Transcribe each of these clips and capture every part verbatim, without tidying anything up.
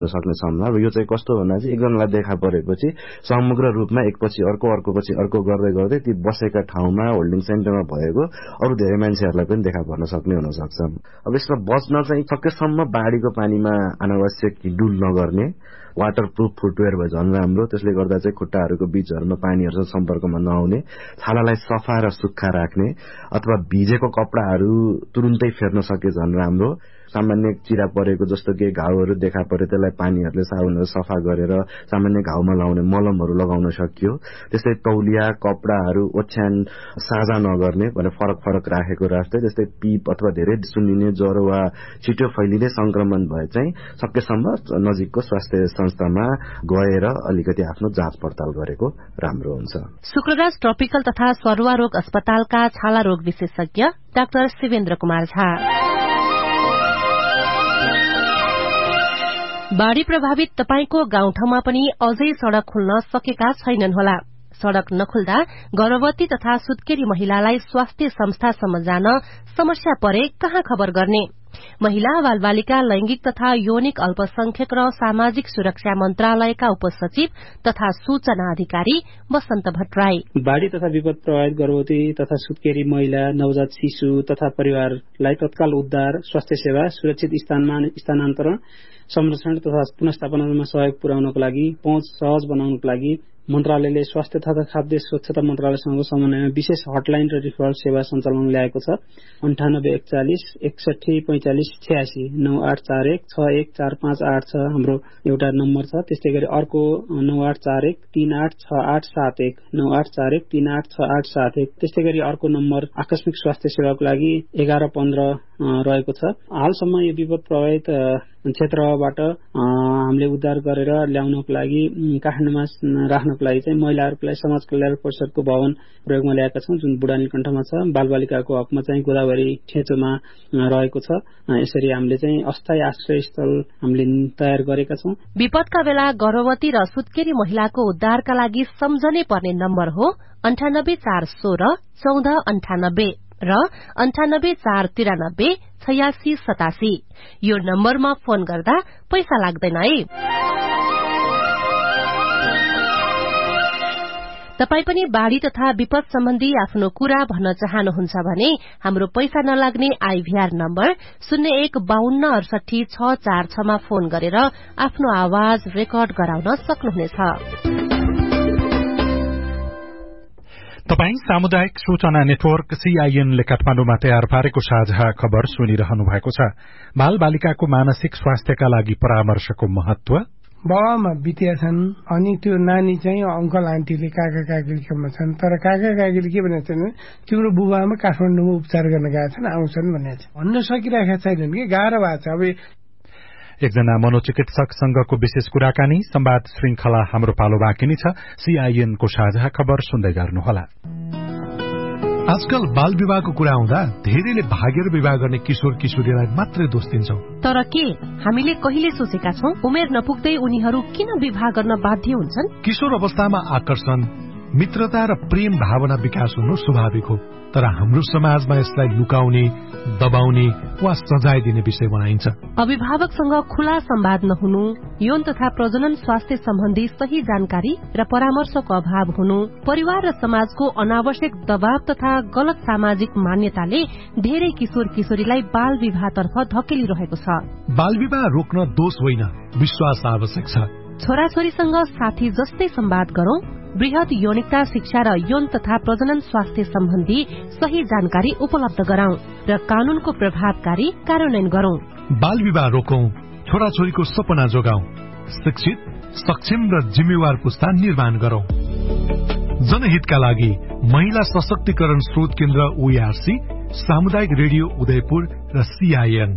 सक्ने सम्भावना। र यो चाहिँ कस्तो भन्दा चाहिँ एकजनालाई देखा परेपछि समग्र रूपमा एकपछि अर्को अर्कोपछि अर्को गर्दै गर्दै ती बसेका ठाउँमा होल्डिङ सेन्टरमा भएको अरू धेरै मान्छेहरूलाई पनि देखा पर्न सक्ने हुन सक्छ। अब यसमा बच्न चाहिँ सकेसम्म बाढीको पानीमा अनावश्यक डुल नगर्ने, वाटर प्रुफ फुटवेयर भए झन् राम्रो। त्यसले गर्दा चाहिँ खुट्टाहरूको बीचहरूमा पानीहरूसँग सम्पर्कमा नआउने, छालालाई सफा र सुक्खा राख्ने अथवा भिजेको कपडाहरू तुरुन्तै फेर्न सके झन् राम्रो। सामान्य चिरा परेको जस्तो के घाउहरू देखा परे त्यसलाई पानीहरूले साबुनहरू सफा गरेर सामान्य घाउमा लाउने मलमहरू लगाउन सकियो। त्यस्तै तौलिया कपडाहरू ओछ्यान साझा नगर्ने भने फरक फरक राखेको राख्दै। त्यस्तै पिप अथवा धेरै सुन्निने ज्वरो वा छिटो फैलिने संक्रमण भए चाहिँ सकेसम्म नजिकको स्वास्थ्य संस्थामा गएर अलिकति आफ्नो जाँच पडताल गरेको राम्रो हुन्छ। शुक्रराज ट्रपिकल तथा सरुवा रोग अस्पतालका छाला रोग विशेषज्ञ डाक्टर शिवेन्द्र कुमार झा। बाढ़ी प्रभावित तपाईको गाउँठाउँमा पनि अझै सड़क खुल्न सकेका छैनन् होला। सड़क नखुल्दा गर्भवती तथा सुत्केरी महिलालाई स्वास्थ्य संस्थासम्म जान समस्या परे कहाँ खबर गर्ने? महिला बालबालिका लैंगिक तथा यौनिक अल्पसंख्यक र सामाजिक सुरक्षा मन्त्रालयका उपसचिव तथा सूचना अधिकारी वसन्त भट्टराई। बाढ़ी तथा विपद प्रभावित गर्भवती तथा सुत्केरी महिला, नवजात शिशु तथा परिवारलाई तत्काल उद्धार, स्वास्थ्य सेवा, सुरक्षित स्थानमा स्थानान्तरण, संरक्षण तथा पुनर्स्थापनामा सहयोग पुर्याउनको लागि पहुँच सहज बनाउनको लागि मन्त्रालयले स्वास्थ्य तथा खाद्य स्वच्छता मन्त्रालयसँगको समन्वयमा विशेष हटलाइन र रिफरल सेवा सञ्चालन ल्याएको छ। अन्ठानब्बे एकचालिस एकसठी पैंचालिस छयासी नौ आठ चार एक छ एक चार पाँच आठ छ हाम्रो एउटा नम्बर छ। त्यस्तै गरी अर्को नौ आठ चार एक तीन आठ छ आठ सात एक नौ आठ चार एक तीन आठ छ आठ सात एक। त्यस्तै गरी अर्को नम्बर आकस्मिक स्वास्थ्य सेवाको लागि एघार पन्ध्र रहेको छ। हालसम्म यो विपद प्रभावित क्षेत्रबाट हामीले उद्धार गरेर ल्याउनको लागि काठमाडौँमा राख्नको लागि चाहिँ महिलाहरूको लागि समाज कल्याण परिषदको भवन प्रयोगमा ल्याएका छौं, जुन बुढानीलकण्ठमा छ। बालबालिकाको हकमा चाहिँ गोदावरी ठेचोमा रहेको छ। यसरी हामीले चाहिँ अस्थायी आश्रय स्थल हामीले तयार गरेका छौं। विपदका बेला गर्भवती र सुत्केरी महिलाको उद्धारका लागि सम्झनै पर्ने नम्बर हो अन्ठानब्बे चार सोह्र चौध अन्ठानब्बे र अन्ठानब्बे चार तिरानब्बे छयासी सतासी। यो नम्बरमा फोन गर्दा पैसा लाग्दैन है। तपाई पनि बाढ़ी तथा विपद सम्बन्धी आफ्नो कुरा भन्न चाहनुहुन्छ भने हाम्रो पैसा नलाग्ने आईभीआर नम्बर शून्य एक बाहन्न अडसठी छ चार छ मा फोन गरेर आफ्नो आवाज रेकर्ड गराउन सक्नुहुनेछ। तपाई सामुदायिक सूचना नेटवर्क सीआईएन ले काठमाडौँमा तयार पारेको साझा खबर सुनिरहनु भएको छ। बाल बालिकाको मानसिक स्वास्थ्यका लागि परामर्शको महत्व। बाबामा बितिया छन् अनि त्यो नानी चाहिँ अंकल आन्टीले काका काकीले छन्, तर काका काकीले के भनेको छन्, तिम्रो बुबामा काठमाडौँमा उपचार गर्न गएका छन्, आउँछन् भनेको छ। भन्न सकिरहेका छैनन् कि गाह्रो भएको छ। अब एकजना मनोचिकित्सकसँगको विशेष कुराकानी संवाद श्रृंखला हाम्रो पालो बाँकी नै छ। सीआईएनको साझा खबर सुन्दै गर्नुहोला। आजकल बाल विवाहको कुरा आउँदा धेरैले भागेर विवाह गर्ने किशोर किशोरीलाई मात्रै दोष दिन्छौं। तर के हामीले कहिले सोचेका छौं उमेर नपुग्दै उनीहरू किन विवाह गर्न बाध्य हुन्छन्? किशोर अवस्थामा आकर्षण, मित्रता र प्रेम भावना विकास हुनु स्वाभाविक हो, तर हाम्रो समाजमा यसलाई लुकाउने, दबाउने वा सजाय दिने विषय बनाइन्छ। अभिभावकसँग खुला संवाद नहुनु, यौन तथा प्रजनन स्वास्थ्य सम्बन्धी सही जानकारी र परामर्शको अभाव हुनु, परिवार र समाजको अनावश्यक दबाव तथा गलत सामाजिक मान्यताले धेरै किशोर किशोरीलाई बाल विवाहतर्फ धकेलिरहेको छ। बाल विवाह रोक्न दोष होइन, विश्वास आवश्यक छ। छोराछोरीसँग साथी जस्तै संवाद गरौं, वृहत यौनिकता शिक्षा र यौन तथा प्रजनन स्वास्थ्य सम्बन्धी सही जानकारी उपलब्ध गराउँ र कानूनको प्रभावकारी कार्यान्वयन गरौं। बाल विवाह रोकौं, छोराछोरीको सपना जोगाउँ, शिक्षित, सक्षम र जिम्मेवार पुस्ता निर्माण गरौं। जनहितका लागि महिला सशक्तिकरण स्रोत केन्द्र ओईआरसी, सामुदायिक रेडियो उदयपुर र सीआईएन।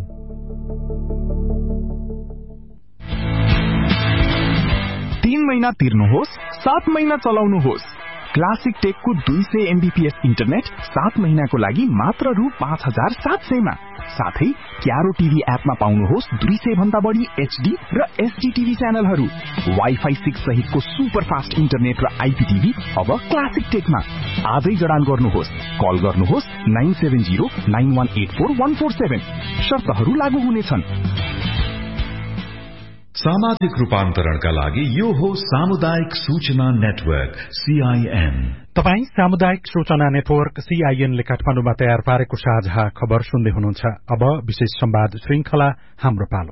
तीन महिना तिर्नुहोस्, सात महिना चलाउनुहोस्। क्लासिक टेकको दुई सय एमबीपीएस इन्टरनेट सात महिनाको लागि मात्र रु पाँच हजार सात सयमा। साथै क्यारो टिभी एपमा पाउनुहोस् दुई सय भन्दा बढी एचडी र एसडी टिभी च्यानलहरू। वाइफाई सिक्स सहितको सुपर फास्ट इन्टरनेट र आइपीटिभी अब क्लासिक टेकमा। आजै जडान गर्नुहोस्, कल गर्नुहोस् nine seven zero nine one eight four one four seven. शर्तहरू लागू हुनेछन्। सामाजिक रूपान्तरणका लागि यो हो सामुदायिक सूचना नेटवर्क सीआईएन। तपाई सामुदायिक सूचना नेटवर्क सीआईएन ले काठमाडौँमा तयार पारेको साझा खबर सुन्दै हुनुहुन्छ। अब विशेष संवाद श्रृंखला हाम्रो पालो।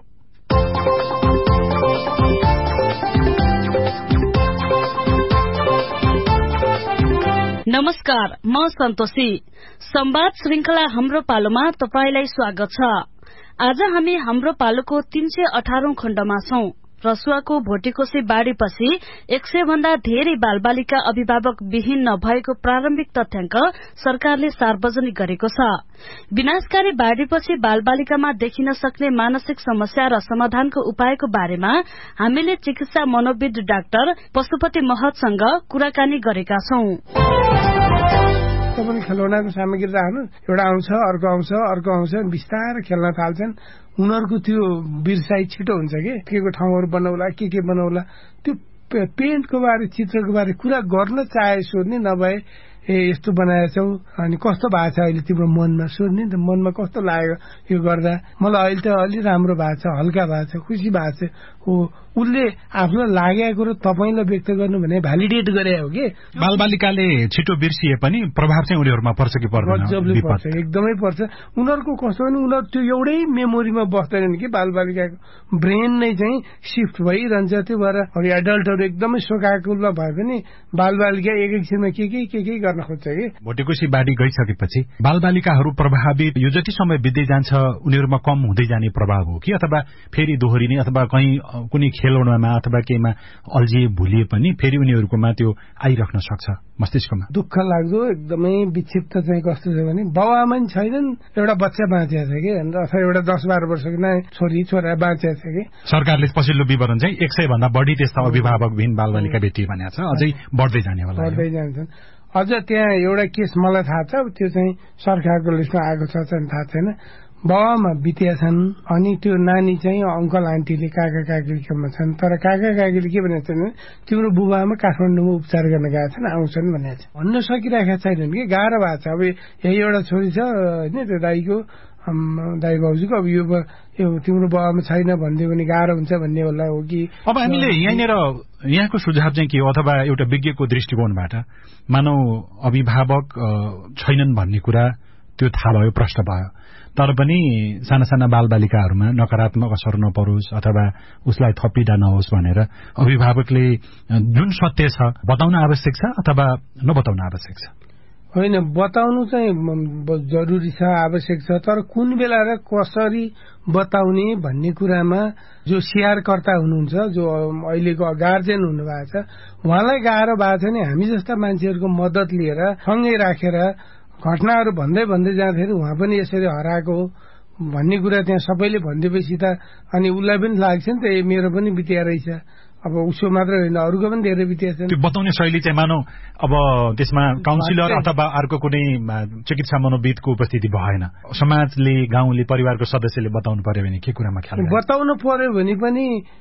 नमस्कार, म सन्तोषी। संवाद श्रृंखला हाम्रो पालोमा तपाईलाई स्वागत छ। आज हामी हाम्रो पालोको तीन सय अठारौं खण्डमा छौं। रसुवाको भोटेकोशी बाढ़ीपछि एक सय भन्दा धेरै बालबालिका अभिभावक विहीन नभएको प्रारम्भिक तथ्याङ्क सरकारले सार्वजनिक गरेको छ। विनाशकारी बाढ़ीपछि बालबालिकामा देखिन सक्ने मानसिक समस्या र समाधानको उपायको बारेमा हामीले चिकित्सा मनोविद डाक्टर पशुपति महतसँग कुराकानी गरेका छौं। पनि खेलौनाको सामग्री राख्नु, एउटा आउँछ अर्को आउँछ अर्को आउँछ बिस्तारै खेल्न थाल्छन्। उनीहरूको त्यो बिर्साइ छिटो हुन्छ कि के को ठाउँहरू बनाउला के के बनाउला, त्यो पेन्टको बारे चित्रको बारे कुरा गर्न चाहे सोध्ने, नभए ए यस्तो बनाएछौ अनि कस्तो भएको छ अहिले तिम्रो मनमा सोध्ने, त मनमा कस्तो लाग्यो यो गर्दा, मलाई अहिले त अलि राम्रो भएको छ, हल्का भएको छ, खुसी भएको छ। हो उसले आफूलाई लागेको कुरो तपाईलाई व्यक्त गर्नु भने भ्यालिडेट गरे हो कि। बालबालिकाले छिटो बिर्सिए पनि प्रभाव चाहिँ उनीहरूमा पर्छ कि पर्दैन? पर्छ, एकदमै पर्छ। उनीहरूको कस्तो भने उनीहरू त्यो एउटै मेमोरीमा बस्दैनन् कि, बालबालिकाको ब्रेन नै चाहिँ सिफ्ट भइरहन्छ। त्यो भएर एडल्टहरू एकदमै शोकाकुलमा भए पनि बालबालिका एक एकछिनमा के के के के गर्न खोज्छ कि। भोटेकोशी बाढी गइसकेपछि बालबालिकाहरू प्रभावित यो जति समय बित्दै जान्छ उनीहरूमा कम हुँदै जाने प्रभाव हो कि, अथवा फेरि दोहोरिने, अथवा कहीँ कुनै खेलौनामा अथवा केहीमा अल्झिए भुलिए पनि फेरि उनीहरूकोमा त्यो आइराख्न सक्छ मस्तिष्कमा? दुःख लाग्दो एकदमै विक्षिप्त चाहिँ कस्तो छ भने बाबुआमा नि छैनन्, एउटा बच्चा बाँचेको छ कि, अथवा एउटा दस बाह्र वर्षको नयाँ छोरी छोरा बाँचेको छ कि। सरकारले पछिल्लो विवरण चाहिँ एक सय भन्दा बढी त्यस्ता अभिभावकविहीन बालबालिका भेटिए भनेको छ, अझै बढ्दै जाने होला। बढ्दै जान्छन्। अझ त्यहाँ एउटा केस मलाई थाहा छ, त्यो चाहिँ सरकारको लिस्टमा आएको छ चाहिँ थाहा छैन। बाबामा बितिया छन् अनि त्यो नानी चाहिँ अङ्कल आन्टीले काका काकीकोमा छन्, तर काका काकीले के भनेको छन्, तिम्रो बुबामा काठमाडौँमा उपचार गर्न गएको छन्, आउँछन् भनेको छ। भन्न सकिरहेका छैनन् कि, गाह्रो भएको छ। अब यही एउटा छोरी छ होइन, त्यो दाईको दाई भाउजूको, अब यो यो तिम्रो बाबामा छैन भनिदियो भने गाह्रो हुन्छ भन्ने होला हो कि। अब हामीले यहाँनिर यहाँको सुझाव चाहिँ के हो, अथवा एउटा विज्ञको दृष्टिकोणबाट मानौ अभिभावक छैनन् भन्ने कुरा त्यो थाहा भयो, प्रश्न भयो, तर पनि साना साना बालबालिकाहरूमा नकारात्मक असर नपरोस् अथवा उसलाई थपिडा नहोस् भनेर अभिभावकले जुन सत्य छ बताउन आवश्यक छ अथवा नबताउन आवश्यक छ? होइन, बताउनु चाहिँ जरुरी छ, आवश्यक छ, तर कुन बेला र कसरी बताउने भन्ने कुरामा जो स्याहारकर्ता हुनुहुन्छ, जो अहिलेको गार्जेन हुनुभएको छ, उहाँलाई गाह्रो भएको छ नि। हामी जस्ता मान्छेहरूको मद्दत लिएर सँगै राखेर घटनाहरू भन्दै भन्दै जाँदाखेरि उहाँ पनि यसरी हराएको हो भन्ने कुरा त्यहाँ सबैले भनिदिएपछि त अनि उसलाई पनि लाग्छ नि त, ए मेरो पनि बितिया रहेछ। अब उसो मात्र होइन, अरूको पनि धेरै बितिया छ। त्यो बताउने शैली चाहिँ मानौ अब त्यसमा काउन्सिलर अथवा अर्को कुनै चिकित्सा मनोविदको उपस्थिति भएन, समाजले, गाउँले, परिवारको सदस्यले बताउनु पर्यो भने के कुरामा ख्याल बताउनु पर्यो भने पनि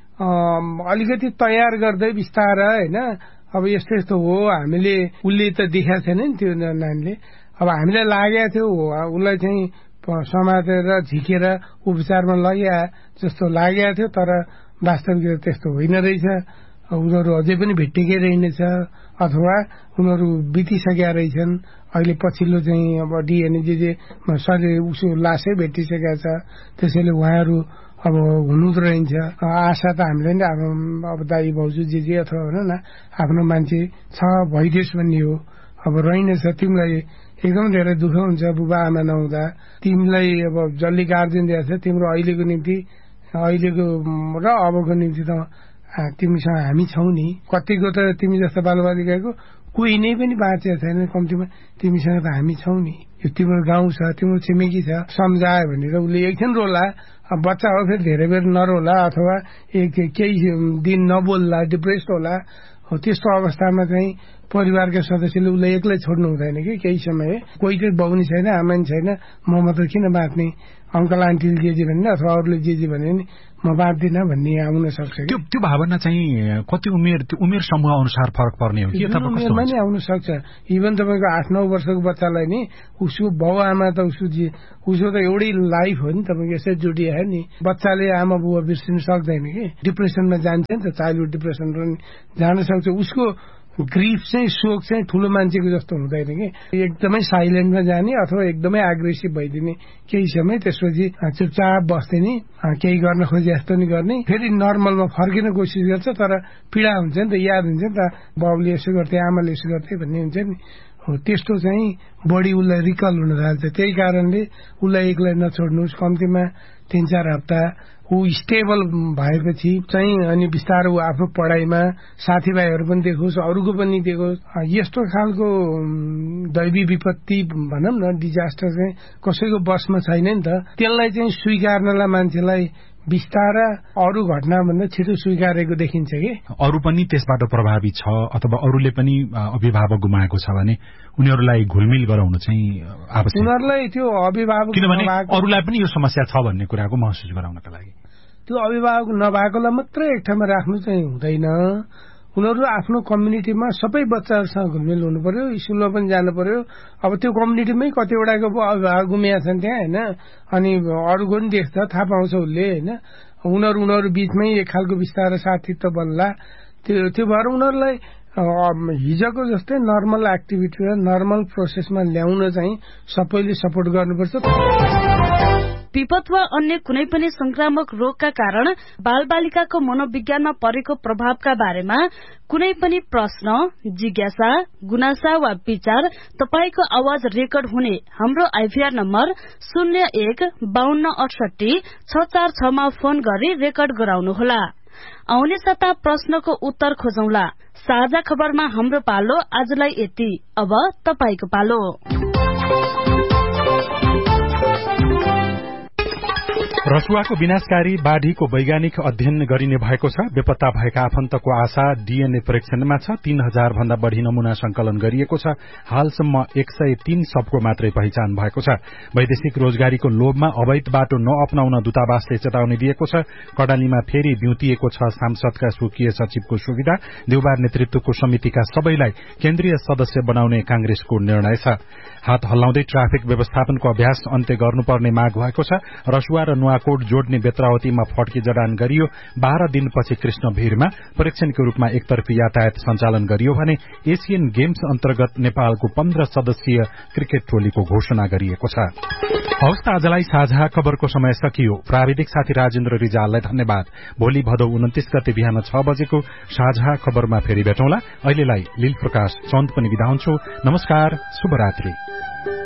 अलिकति तयार गर्दै बिस्तारै होइन, अब यस्तो यस्तो हो हामीले, उसले त देखाएको छैन नि त्यो नानीले, अब हामीलाई लागेको थियो उसलाई चाहिँ समातेर झिकेर उपचारमा लग्या जस्तो लागेको थियो, तर वास्तविकता त्यस्तो होइन रहेछ। उनीहरू अझै पनि भेटिएकै रहेनछ, अथवा उनीहरू बितिसकेका रहेछन्। अहिले पछिल्लो चाहिँ अब डिएनए जे जे शरीर उसो लासै भेटिसकेका छ, त्यसैले उहाँहरू अब हुनु त रहन्छ। आशा त हामीले नि अब दाई भाउजू जे जे अथवा भन न आफ्नो मान्छे छ भइदियोस् भन्ने हो। अब रहेनछ, तिमीलाई एकदम धेरै दुःख हुन्छ बुबा आमा नहुँदा। तिमीलाई अब जसले गार्जेन दिएको छ तिम्रो अहिलेको निम्ति, अहिलेको र अबको निम्ति त तिमीसँग हामी छौँ नि। कतिको त तिमी जस्तो बालबालिकाको कोही नै पनि बाँचेको छैन, कम्तीमा तिमीसँग त हामी छौँ नि। यो तिम्रो गाउँ छ, तिम्रो छिमेकी छ, सम्झायो भनेर उसले एकछिन रोला, अब बच्चा हो फेरि धेरै बेर नरोला, अथवा एक केही दिन नबोल्ला, डिप्रेस होला। हो त्यस्तो अवस्थामा चाहिँ परिवारका सदस्यले उसलाई एक्लै छोड्नु हुँदैन कि केही समय। कोही चाहिँ बाउ नि छैन, आमा नि छैन, म मात्र किन बाँच्ने, अङ्कल आन्टीले जे जे भन्ने अथवा अरूले जे जे भने नि म बाँच्दिनँ भन्ने आउन सक्छ। त्यो त्यो भावना चाहिँ कति उमेर त्यो उमेर समूह अनुसार फरक पर्ने हो कि अथवा उमेरमा नि आउन सक्छ। इभन तपाईँको आठ नौ वर्षको बच्चालाई नि उसको बाउ आमा त उसको जी उसको त एउटै लाइफ हो नि, तपाईँको यसै जोडिया नि। बच्चाले आमा बुवा बिर्सिन सक्दैन कि, डिप्रेसनमा जान्छ नि त, चाइल्डहुड डिप्रेसन पनि जान सक्छ। उसको ग्रिफ चाहिँ शोक चाहिँ ठुलो मान्छेको जस्तो हुँदैन कि, एकदमै साइलेन्टमा जाने अथवा एकदमै एग्रेसिभ भइदिने केही समय, त्यसपछि चुपचाप बस्ने नि, केही गर्न खोजे जस्तो नि गर्ने, फेरि नर्मलमा फर्किन कोसिस गर्छ। तर पीडा हुन्छ नि त, याद हुन्छ नि त, बाउले यसो गर्थे आमाले यसो गर्थे भन्ने हुन्छ नि, हो त्यस्तो चाहिँ बढी उसलाई रिकल हुन थाल्छ। त्यही कारणले उसलाई एक्लै नछोड्नुहोस्, कम्तीमा तीन चार हप्ता ऊ स्टेबल भएपछि चाहिँ अनि बिस्तारै ऊ आफ्नो पढाइमा साथीभाइहरू पनि देखोस्, अरूको पनि देखोस्। यस्तो खालको दैवी विपत्ति भनौँ न, डिजास्टर चाहिँ कसैको बसमा छैन नि त। त्यसलाई चाहिँ स्वीकार्नलाई मान्छेलाई बिस्तारा अरू घटनाभन्दा छिटो स्वीकारेको देखिन्छ कि। अरू पनि त्यसबाट प्रभावित छ अथवा अरूले पनि अभिभावक गुमाएको छ भने उनीहरूलाई घुलमिल गराउन चाहिँ आवश्यक। उनीहरूलाई त्यो अभिभावक, किनभने अरूलाई पनि यो समस्या छ भन्ने कुराको महसुस गराउनका लागि त्यो अभिभावक नभएकोलाई मात्रै एक ठाउँमा राख्नु चाहिँ हुँदैन। उनीहरू आफ्नो कम्युनिटीमा सबै बच्चाहरूसँग घुलमिल हुनु पर्यो, स्कुलमा पनि जानु पर्यो। अब त्यो कम्युनिटीमै कतिवटाको अभिभावक गुमिया छन् त्यहाँ होइन, अनि अरूको पनि देख्छ, थाहा पाउँछ उसले होइन। उनीहरू उनीहरू बीचमै एक खालको बिस्तारै साथीत्व बन्ला। त्यो त्यो भएर उनीहरूलाई हिजोको जस्तै नर्मल एक्टिभिटी र नर्मल प्रोसेसमा ल्याउन चाहिँ सबैले सपोर्ट गर्नुपर्छ। विपद वा अन्य कुनै पनि संक्रामक रोगका कारण बालबालिकाको मनोविज्ञानमा परेको प्रभावका बारेमा कुनै पनि प्रश्न, जिज्ञासा, गुनासा वा विचार तपाईको आवाज रेकर्ड हुने हाम्रो आइभीआर नम्बर शून्य एक बाहन्न अठसठी छ चार छमा फोन गरी रेकर्ड गराउनुहोला। आउने साता प्रश्नको उत्तर खोजौंला। साझा खबरमा हाम्रो पालो आजलाई यति। अब तपाईको पालो। रसुवाको विनाशकारी बाढ़ीको वैज्ञानिक अध्ययन गरिने भएको छ। बेपत्ता भएका आफन्तको आशा डीएनए परीक्षणमा छ। तीन हजार भन्दा बढ़ी नमूना संकलन गरिएको छ। हालसम्म एक सय तीन सबको मात्रै पहिचान भएको छ। वैदेशिक रोजगारीको लोभमा अवैध बाटो नअपनाउन दूतावासले चेतावनी दिएको छ। कडालीमा फेरि बिउतिएको छ सांसदका स्वकीय सचिवको सुविधा। देउबार नेतृत्वको समितिका सबैलाई केन्द्रीय सदस्य बनाउने कांग्रेसको निर्णय छ। हात हल्लाउँदै ट्राफिक व्यवस्थापनको अभ्यास अन्त्य गर्नुपर्ने माग भएको छ। रसुवा र नुवाकोट जोड्ने बेत्रावतीमा फड्की जडान गरियो। बाह्र दिनपछि कृष्ण भीरमा परीक्षणको रूपमा एकतर्फी यातायात सञ्चालन गरियो भने एशियन गेम्स अन्तर्गत नेपालको पन्ध्र सदस्यीय क्रिकेट टोलीको घोषणा गरिएको छ। हवस्, आजलाई साझा खबरको समय सकियो। प्राविधिक साथी राजेन्द्र रिजाललाई धन्यवाद। भोलि भदौ उन्तिस गते बिहान छ बजेको साझा खबरमा फेरि भेटौँला। अहिलेलाई लील प्रकाश चन्द पनि बिदा हुन्छु। नमस्कार, शुभरात्रि।